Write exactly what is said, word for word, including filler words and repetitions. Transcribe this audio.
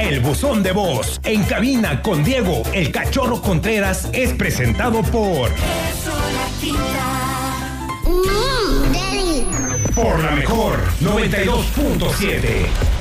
El buzón de voz en cabina con Diego El Cachorro Contreras es presentado por Mm, Daddy. por la mejor noventa y dos punto siete.